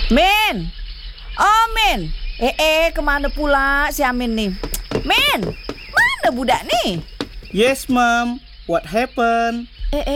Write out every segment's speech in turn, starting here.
Min! Oh, Min! Kemana pula si Amin nih? Min! Mana budak nih? Yes, Mom. What happened?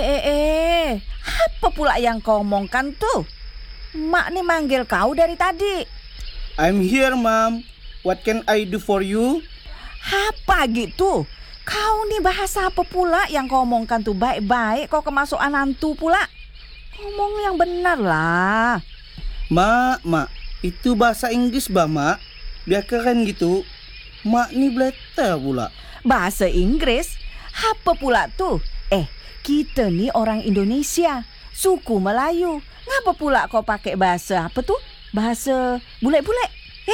Apa pula yang kau omongkan tuh? Mak nih manggil kau dari tadi. I'm here, Mom. What can I do for you? Apa gitu? Kau nih bahasa apa pula yang kau omongkan tuh? Baik-baik kau kemasukan hantu pula. Ngomong yang benar lah. Mak, itu bahasa Inggris, Mak. Biar keren gitu. Mak nih beletar pula. Bahasa Inggris? Apa pula tuh? Kita nih orang Indonesia, suku Melayu. Ngapa pula kau pakai bahasa apa tuh? Bahasa bule-bule?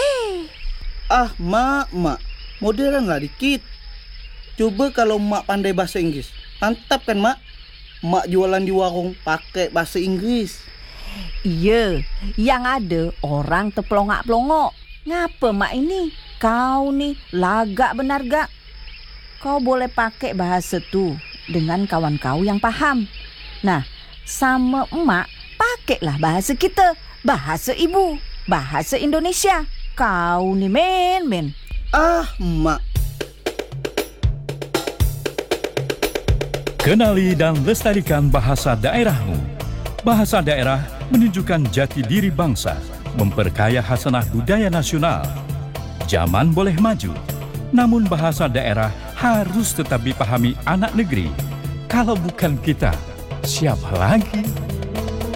Mak. Modern lah dikit. Coba kalau Mak pandai bahasa Inggris. Mantap kan, Mak? Mak jualan di warung pakai bahasa Inggris. Iya, yang ada orang terpelongak-pelongok. Ngapa Mak ini? Kau nih lagak benar gak? Kau boleh pakai bahasa tuh dengan kawan kau yang paham. Nah, sama emak, pakailah bahasa kita. Bahasa ibu, bahasa Indonesia. Kau nih men. Mak. Kenali dan lestarikan bahasa daerahmu. Bahasa daerah menunjukkan jati diri bangsa, memperkaya hasanah budaya nasional. Zaman boleh maju, namun bahasa daerah harus tetap dipahami anak negeri. Kalau bukan kita, siapa lagi?